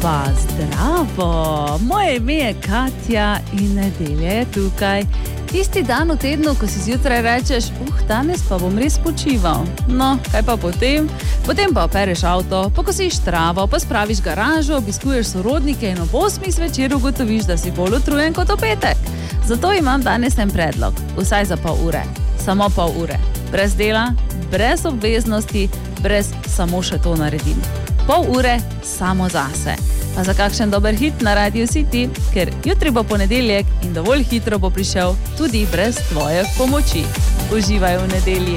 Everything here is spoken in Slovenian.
Pa zdravo, moje ime je Katja in nedelja je tukaj. Tisti dan v tednu, ko si zjutraj rečeš, danes pa bom res počival. No, kaj pa potem? Potem pa opereš avto, pokosiš travo, pa spraviš garažo, obiskuješ sorodnike in ob 8 zvečer ugotoviš, da si bolj utrujen kot v petek. Zato imam danes en predlog, vsaj za pol ure, samo pol ure. Brez dela, brez obveznosti, brez samo še to naredim. Pol ure samo zase. Pa za kakšen dober hit na Radio City, ker jutri bo ponedeljek in dovolj hitro bo prišel tudi brez tvoje pomoči. Uživaj v nedelji.